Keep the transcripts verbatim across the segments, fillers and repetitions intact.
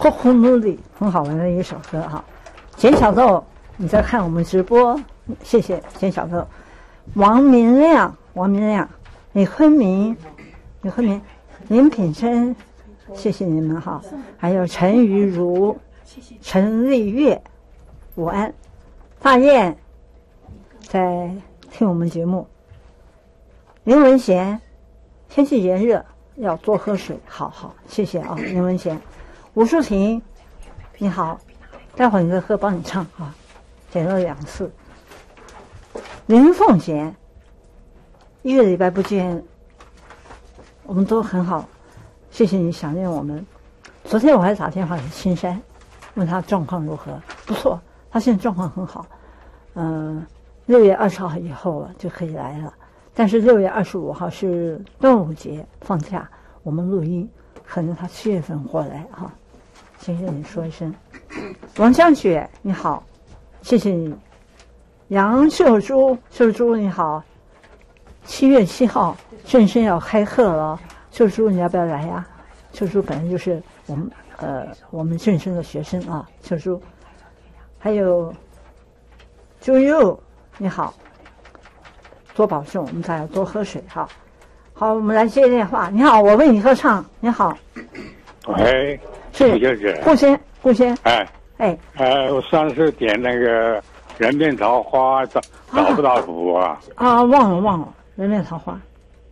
呼呼努力，很好玩的一首歌哈。简小豆，你在看我们直播，谢谢简小豆。王明亮，王明亮，李坤明，李坤明，林品珍，谢谢你们哈。还有陈瑜如，陈丽月，午安。大雁在听我们节目。林文贤，天气炎热，要多喝水。好好，谢谢啊，林文贤。吴淑婷，你好，待会儿你的歌帮你唱啊，点了两次。林凤贤，一个礼拜不见，我们都很好，谢谢你想念我们。昨天我还打电话给青山，问他状况如何，不错，他现在状况很好。嗯、呃，六月二十号以后了就可以来了，但是六月二十五号是端午节放假，我们录音，可能他七月份过来哈。先跟你说一声，王香雪你好，谢谢你。杨秀珠，秀珠你好，七月七号正式要开课了，秀珠你要不要来呀？秀珠本来就是我们呃我们正生的学生啊，秀珠。还有朱佑你好，多保重，我们再要多喝水哈。好，我们来接电话。你好，我为你歌唱。你好， 喂， 是顾小姐， 顾先，顾先， 哎哎， 呃，我上次点那个人面桃花找找不到谱啊， 啊，忘了忘了，人面桃花，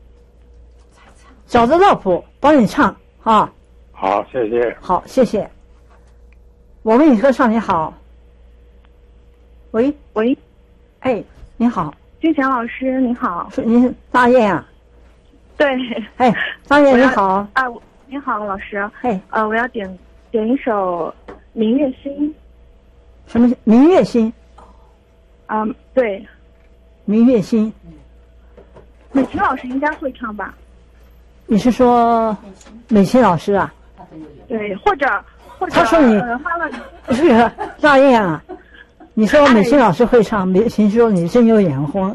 找得到谱，帮你唱啊。 好，谢谢。 好，谢谢。我为你歌唱。你好，喂喂， 哎，你好， 金祥老师你好。 是您是大雁啊？ 对。 哎，大雁你好。 啊，你好，老师。 哎， 呃，我要点点一首《明月心》。 什么？明月心？ 啊、嗯，对。 明月心。 美琴老师应该会唱吧？ 你是说美琴老师啊？ 对，或者或者他说你呃、花了是大雁啊？你说美琴老师会唱，美琴说你真有眼光。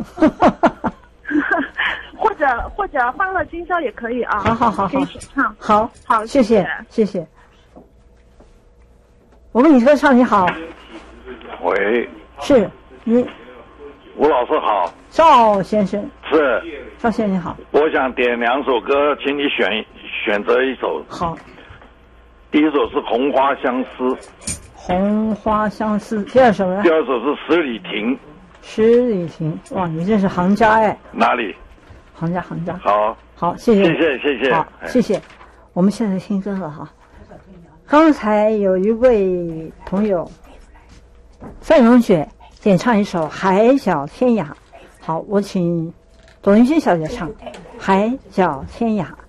或者或者欢乐今宵也可以啊。 好好好好， 可以选唱。 好好， 谢谢谢谢。我为你歌唱。你好， 喂， 是你吴老师好， 赵先生。 是赵先生你好。 我想点两首歌，请你选选择一首。 好， 第一首是《红花相思》， 红花相思。第二首呢？ 第二首是《十里亭》。 十里亭，哇，你真是行家哎！ 哪里？ 行家行家。 好， 好，谢谢， 谢谢谢谢， 好，谢谢。我们现在听歌了哈。刚才有一位朋友范荣雪点唱一首《海角天涯》，好，我请董云轩小姐唱《海角天涯》。